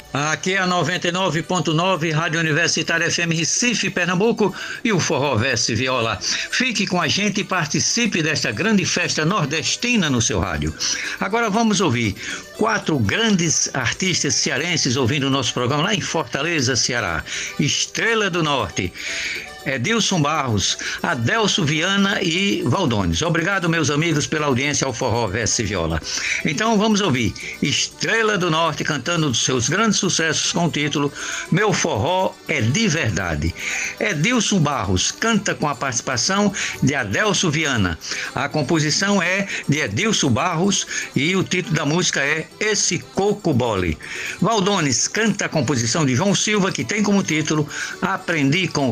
Aqui é a 99.9 Rádio Universitária FM Recife, Pernambuco e o Forró Verso e Viola. Fique com a gente e participe desta grande festa nordestina no seu rádio. Agora vamos ouvir 4 grandes artistas cearenses ouvindo o nosso programa lá em Fortaleza, Ceará. Estrela do Norte, Edilson Barros, Adelso Viana e Valdones. Obrigado, meus amigos, pela audiência ao Forró Verso e Viola. Então vamos ouvir Estrela do Norte cantando os seus grandes sucessos com o título Meu Forró é de Verdade. Edilson Barros canta com a participação de Adelso Viana. A composição é de Edilson Barros e o título da música é Esse Coco Bole. Valdones canta a composição de João Silva, que tem como título Aprendi com